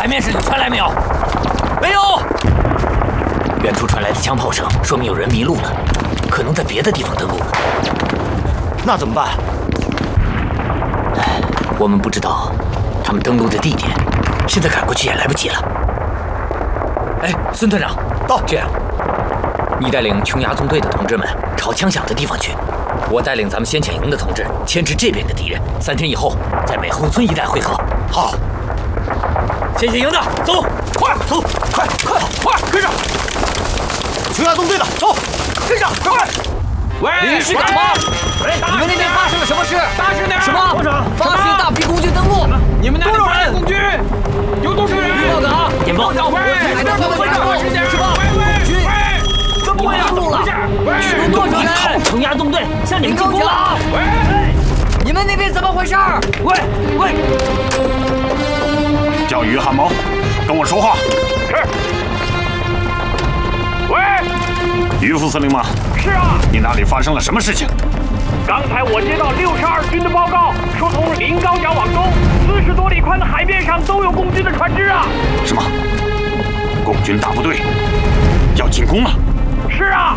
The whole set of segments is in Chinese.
海面上有传来没有？没有。远处传来的枪炮声，说明有人迷路了，可能在别的地方登陆了。 那怎么办？ 我们不知道他们登陆的地点，现在赶过去也来不及了。哎，孙团长， 到。 这样，你带领琼崖纵队的同志们朝枪响的地方去，我带领咱们先遣营的同志牵制这边的敌人。3天以后在美后村一带会合。 好。 先遣营的，走， 快走，快跟上！琼崖纵队的，走，跟上，快！ 喂， 临时干嘛？你们那边发生了什么事？ 大声点！ 什么？发现大批共军登陆！ 你们那里多少人？ 共军？有多少人？ 报岗！点报！ 喂， 海盗们登陆！是吧？共军！你们登陆了！有多少人？琼崖纵队向你们进攻了！ 喂， 你们那边怎么回事？喂！ 叫于汉谋，跟我说话。 是。喂， 于副司令吗？ 是啊。 你那里发生了什么事情？ 刚才我接到62军的报告，说从临高角往东40多里宽的海面上都有共军的船只啊。 什么？共军大部队要进攻了？ 是啊。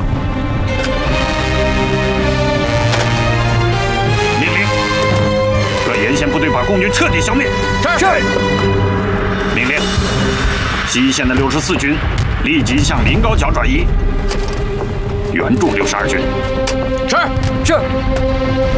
命令各沿线部队把共军彻底消灭。 是。 命令西线的64军立即向临高角转移，援助62军。 是。